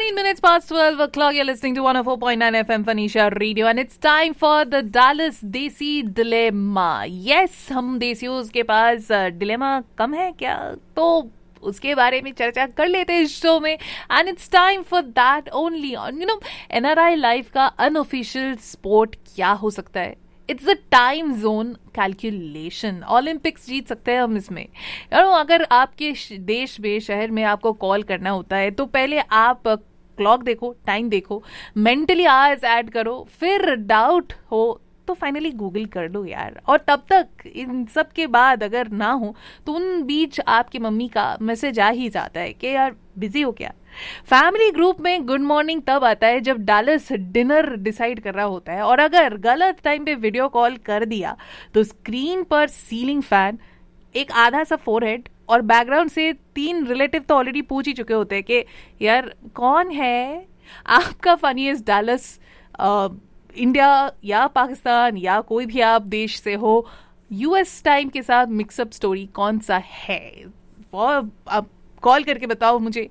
19 minutes past 12 o'clock. You're listening to 104.9 FM Phanisha Radio and it's time for the Dallas Desi Dilemma. Yes, हम देसियों के पास dilemma कम है क्या? तो उसके बारे में चर्चा कर लेते हैं इस शो में. And it's time for that only. NRI life का अनऑफिशियल स्पोर्ट क्या हो सकता है? It's the time zone calculation. Olympics जीत सकते हैं हम इसमें. अगर आपके देश में शहर में आपको कॉल करना होता है तो पहले आप क्लॉक देखो, टाइम देखो, मेंटली आवर्स ऐड करो, फिर डाउट हो तो फाइनली गूगल कर लो यार. और तब तक इन सब के बाद अगर ना हो तो उन बीच आपकी मम्मी का मैसेज आ ही जाता है कि यार बिजी हो क्या. फैमिली ग्रुप में गुड मॉर्निंग तब आता है जब डालस डिनर डिसाइड कर रहा होता है. और अगर गलत टाइम पे वीडियो कॉल कर दिया तो स्क्रीन पर सीलिंग फैन, एक आधा सा फोरहेड और बैकग्राउंड से 3 रिलेटिव तो ऑलरेडी पूछ ही चुके होते हैं कि यार कौन है आपका फनीएस्ट डालस, इंडिया या पाकिस्तान या कोई भी आप देश से हो, US टाइम के साथ मिक्सअप स्टोरी कौन सा है. आप कॉल करके बताओ मुझे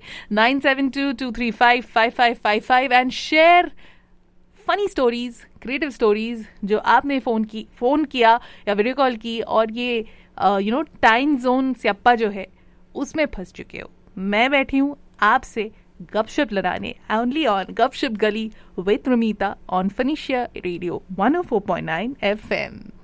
9722355555 and share funny stories, creative stories जो आपने फोन किया या वीडियो कॉल की और ये टाइम जोन स्याप्पा जो है उसमें फंस चुके हो. मैं बैठी हूँ आपसे गपशप लड़ाने ओनली ऑन गपशप गली विद रमीता ऑन फनीशिया रेडियो 104.9 FM.